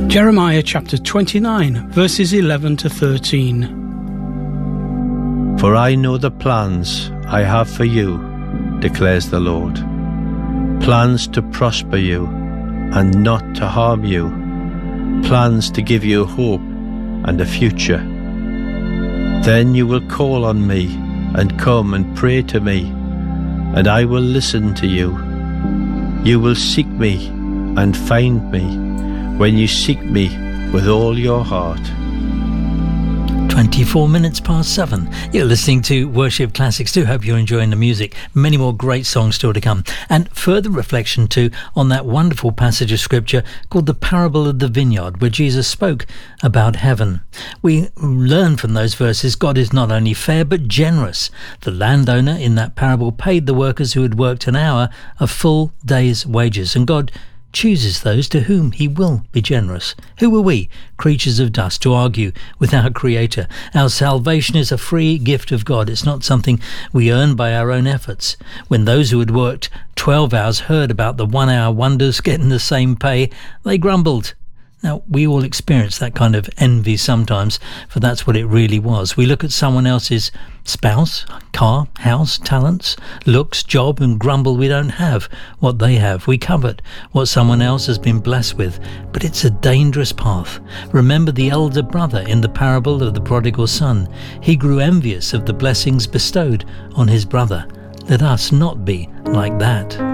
Jeremiah chapter 29, verses 11 to 13. For I know the plans I have for you, declares the Lord. Plans to prosper you and not to harm you. Plans to give you hope and a future. Then you will call on me and come and pray to me, and I will listen to you. You will seek me and find me when you seek me with all your heart. 24 minutes past 7. You're listening to Worship Classics. Do hope you're enjoying the music. Many more great songs still to come. And further reflection too on that wonderful passage of scripture called the Parable of the Vineyard, where Jesus spoke about heaven. We learn from those verses God is not only fair but generous. The landowner in that parable paid the workers who had worked an hour a full day's wages, and God chooses those to whom he will be generous. Who are we, creatures of dust, to argue with our Creator? Our salvation is a free gift of God. It's not something we earn by our own efforts. When those who had worked 12 hours heard about the 1 hour wonders getting the same pay, they grumbled. Now, we all experience that kind of envy sometimes, for that's what it really was. We look at someone else's spouse, car, house, talents, looks, job, and grumble we don't have what they have. We covet what someone else has been blessed with, but it's a dangerous path. Remember the elder brother in the parable of the prodigal son. He grew envious of the blessings bestowed on his brother. Let us not be like that.